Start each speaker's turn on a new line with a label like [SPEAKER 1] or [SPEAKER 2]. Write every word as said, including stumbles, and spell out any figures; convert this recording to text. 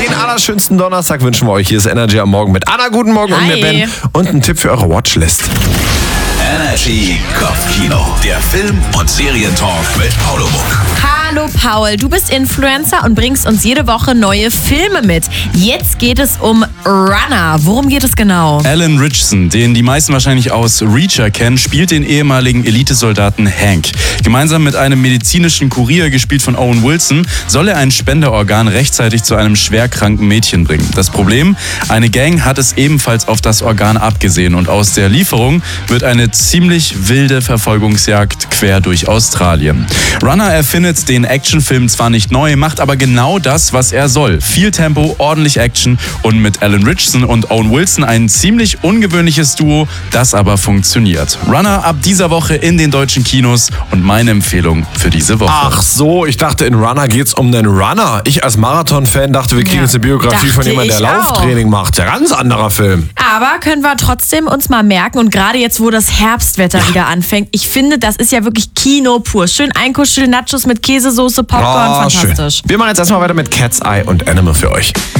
[SPEAKER 1] Den allerschönsten Donnerstag wünschen wir euch. Hier ist Energy am Morgen mit Anna. Guten Morgen und
[SPEAKER 2] Hi.
[SPEAKER 1] mir Ben. Und ein Tipp für eure Watchlist.
[SPEAKER 3] Energy Kopfkino. Der Film- und Serientalk mit Paulo Muck.
[SPEAKER 2] Hallo Paul, du bist Influencer und bringst uns jede Woche neue Filme mit. Jetzt geht es um Runner. Worum geht es genau?
[SPEAKER 4] Alan Ritchson, den die meisten wahrscheinlich aus Reacher kennen, spielt den ehemaligen Elitesoldaten Hank. Gemeinsam mit einem medizinischen Kurier, gespielt von Owen Wilson, soll er ein Spenderorgan rechtzeitig zu einem schwerkranken Mädchen bringen. Das Problem? Eine Gang hat es ebenfalls auf das Organ abgesehen und aus der Lieferung wird eine ziemlich wilde Verfolgungsjagd quer durch Australien. Runner erfindet den Actionfilm zwar nicht neu, macht aber genau das, was er soll. Viel Tempo, ordentlich Action und mit Alan Ritchson und Owen Wilson ein ziemlich ungewöhnliches Duo, das aber funktioniert. Runner ab dieser Woche in den deutschen Kinos und meine Empfehlung für diese Woche.
[SPEAKER 1] Ach so, ich dachte, in Runner geht's um einen Runner. Ich als Marathon-Fan dachte, wir kriegen
[SPEAKER 2] Ja,
[SPEAKER 1] jetzt eine Biografie von
[SPEAKER 2] dachte
[SPEAKER 1] jemandem, der
[SPEAKER 2] ich auch.
[SPEAKER 1] Lauftraining macht. Der ganz anderer Film.
[SPEAKER 2] Aber können wir trotzdem uns mal merken, und gerade jetzt, wo das Herbstwetter wieder anfängt, ich finde, das ist ja wirklich Kino pur. Schön einkuscheln, Nachos mit Käsesoße, Popcorn,
[SPEAKER 1] Oh, schön.
[SPEAKER 2] fantastisch.
[SPEAKER 1] Wir machen jetzt erstmal weiter mit Cat's Eye und Animal für euch.